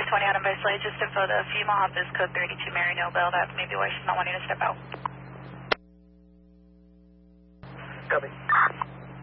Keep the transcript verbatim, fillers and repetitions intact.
twenty Adam Baseley, just info the female hop is code thirty-two Mary Nobel. That's maybe why she's not wanting to step out. Copy.